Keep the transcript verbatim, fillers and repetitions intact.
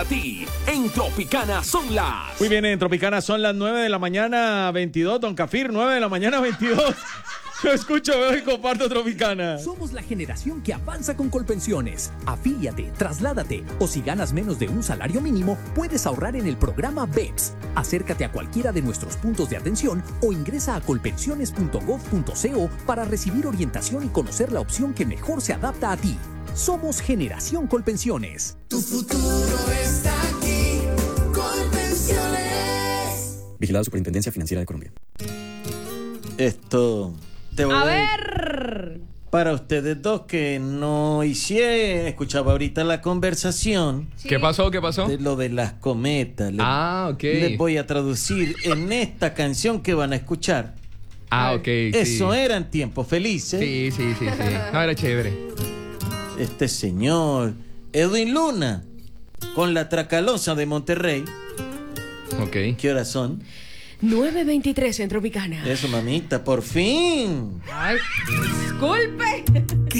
A ti, en Tropicana son las... Muy bien, en Tropicana son las nueve de la mañana veintidós, don Cafir, nueve de la mañana veintidós. Yo escucho, veo y comparto Tropicana. Somos la generación que avanza con Colpensiones. Afíliate, trasládate o si ganas menos de un salario mínimo, puedes ahorrar en el programa B E P S. Acércate a cualquiera de nuestros puntos de atención o ingresa a colpensiones punto gov punto co para recibir orientación y conocer la opción que mejor se adapta a ti. Somos Generación Colpensiones. Tu futuro está aquí, Colpensiones. Vigilado Superintendencia Financiera de Colombia. Esto... Te voy a ver. Para ustedes dos que no hicieron, escuchaba ahorita la conversación. Sí. ¿Qué pasó? ¿Qué pasó? De lo de las cometas. Les, ah, ok. Les voy a traducir en esta canción que van a escuchar. Ah, ok. Eso sí. eran tiempos felices. Sí, sí, sí, sí. No, era chévere. Este señor, Edwin Luna, con la Tracalosa de Monterrey. Ok. ¿Qué horas son? nueve veintitrés en Tropicana. Eso, mamita, por fin. Ay, disculpe. ¿Qué